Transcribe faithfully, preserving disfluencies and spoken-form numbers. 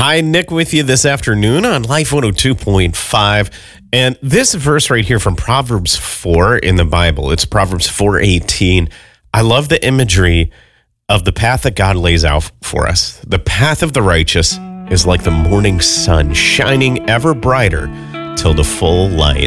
Hi, Nick with you this afternoon on Life one oh two point five. And this verse right here from Proverbs four in the Bible, it's Proverbs four eighteen. I love the imagery of the path that God lays out for us. The path of the righteous is like the morning sun, shining ever brighter till the full light.